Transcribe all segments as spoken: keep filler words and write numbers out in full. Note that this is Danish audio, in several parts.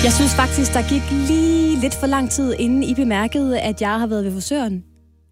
Jeg synes faktisk, der gik lige lidt for lang tid, inden I bemærkede, at jeg har været ved frisøren.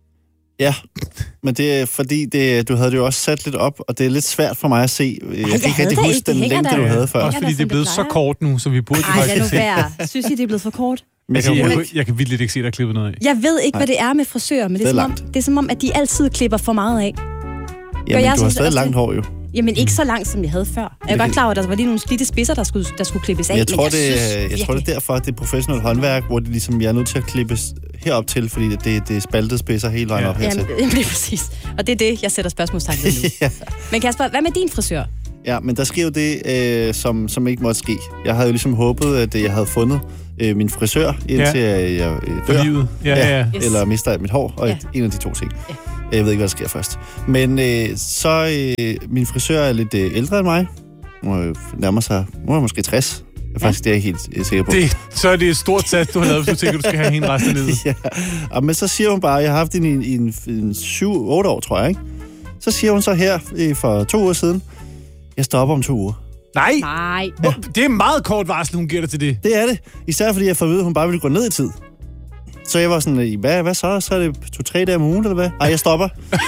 Ja, men det er fordi, det, du havde det jo også sat lidt op, og det er lidt svært for mig at se. Jeg, jeg jeg kan ikke huske den længde, du havde før. Også fordi det er blevet så kort nu, så vi burde Ej, det er nu værd. Synes I, det er blevet for kort? Jeg kan, jeg, jeg kan virkelig ikke se, der klippet noget af. Jeg ved ikke, hvad det er med frisører, men det er, det er, som, om, det er som om, at de altid klipper for meget af. Jamen, jeg du har stadig langt hår jo. Jamen, ikke så langt, som jeg havde før. Jeg er godt klar over, at der var lige nogle slidte spidser, der skulle, der skulle klippes af. Jeg tror, jeg, det, synes, jeg tror, det er derfor, at det er professionelt håndværk, hvor det ligesom, jeg er nødt til at klippes herop til, fordi det, det er spaltet spidser hele vejen ja. op hertil. Jamen, det er præcis. Og det er det, jeg sætter spørgsmålstegn ved nu. ja. Men Kasper, hvad med din frisør? Ja, men der sker jo det, øh, som, som ikke måtte ske. Jeg havde jo ligesom håbet, at jeg havde fundet øh, min frisør, indtil ja. jeg øh, dør. For livet. Ja, ja, ja. Yes. Eller mister mit hår, og ja. en af de to ting. Ja. Jeg ved ikke, hvad der sker først. Men øh, så, øh, min frisør er lidt øh, ældre end mig. Hun øh, nærmer sig, hun er måske tres. Jeg er faktisk, ja. det er jeg helt øh, sikker på. Det, så er det et stort sat, du har lavet, hvis du tænker, du skal have hende resten af livet. ja. Og, men så siger hun bare, jeg har haft hende i, i en, en syv otte år, tror jeg, ikke? Så siger hun så her øh, for to uger siden, jeg stopper om to uger. Nej! Nej. Ja. Det er meget kort varsel, hun giver dig til det. Det er det. Især fordi jeg får at vide, at hun bare ville gå ned i tid. Så jeg var sådan, hvad, hvad så? Så er det to-tre dage om ugen, eller hvad? Ej, jeg stopper.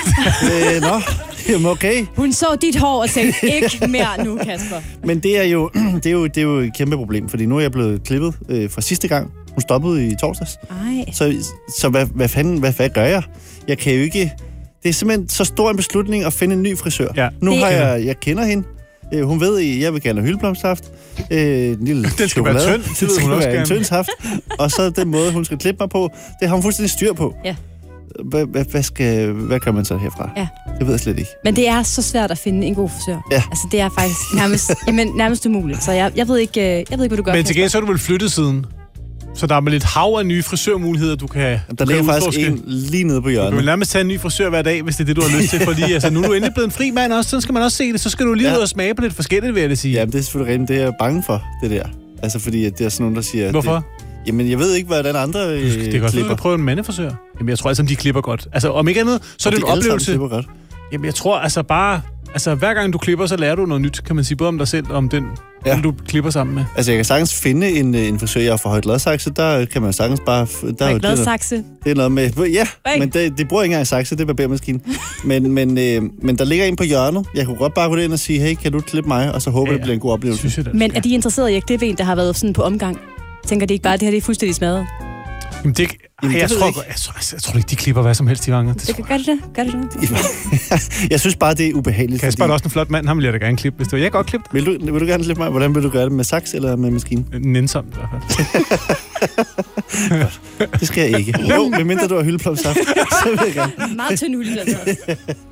øh, nå, jamen okay. Hun så dit hår og tænkte, ikke mere nu, Kasper. Men det er jo, det er jo, det er jo et kæmpe problem, fordi nu er jeg blevet klippet øh, fra sidste gang. Hun stoppede i torsdags. Ej. Så, så hvad, hvad fanden, hvad, hvad gør jeg? Jeg kan jo ikke... Det er simpelthen så stor en beslutning at finde en ny frisør. Ja. Nu det... har jeg, jeg kender hende. Øh, hun ved, at jeg vil gerne have hyldeblomstsaft. Øh, en lille den skal chokolade. være tynd. Det skal hun være også en tynd saft. Og så den måde, hun skal klippe mig på, det har hun fuldstændig styr på. Ja. Hvad, hvad, hvad, skal, hvad gør man så herfra? Ja. Det ved jeg slet ikke. Men det er så svært at finde en god frisør. Ja. Altså, det er faktisk nærmest, jamen, nærmest umuligt. Så jeg, jeg, ved ikke, jeg ved ikke, hvad du gør. Men til gengæld så er du vel flyttet siden. Så der er med lidt hav af nye frisørmuligheder, du kan Der ligger faktisk en lige nede på hjørnet. Du vil nærmest tage en ny frisør hver dag, hvis det er det, du har lyst til. Fordi altså, nu er du endelig blevet en fri mand også, så skal man også se det. Så skal du lige ja. ud og smage på lidt forskelligt, vil jeg det sige. Jamen, det er selvfølgelig rent. Det er jeg bange for, det der. Altså, fordi det er sådan nogen, der siger... Hvorfor? Det, jamen, jeg ved ikke, hvordan andre øh, det kan godt klipper. Du prøve en mandefrisør. Jamen, jeg tror altså, de klipper godt. Altså, om ikke andet, så er det en oplevelse. Klipper godt. Jamen, jeg tror altså bare... Altså, hver gang du klipper, så lærer du noget nyt, kan man sige, både om dig selv og om den, ja. du klipper sammen med. Altså, jeg kan sagtens finde en, en frisør, jeg har fra Høje Gladsaxe, der kan man sagtens bare... Der Høje Gladsaxe? Det er noget med... Ja, Ej. men det, det bruger ikke engang sakse, det er barbermaskine. men, men, øh, men der ligger en på hjørnet. Jeg kunne godt bare gå ind og sige, hey, kan du klippe mig? Og så håber ja, ja. det bliver en god oplevelse. Synes jeg, men er de interesseret i at klippe en, der har været sådan på omgang? Tænker de ikke bare, at det her det er fuldstændig smadret? Jamen, det, Jamen, jeg, det tror, jeg, jeg, tror, jeg, jeg tror ikke, de klipper hvad som helst i vanger. Det, det gør det det? Gør det det? Jeg synes bare, det er ubehageligt. Kasper fordi... er også en flot mand. Han vil jeg da gerne klippe, hvis det var. Jeg kan godt klippe vil du, vil du gerne klippe mig? Hvordan vil du gøre det? Med saks eller med maskine? Nænsomt i hvert fald. Det skal jeg ikke. Jo, medmindre du har hyldeplomsaft, så vil jeg gerne. Meget tynd hylde, altså.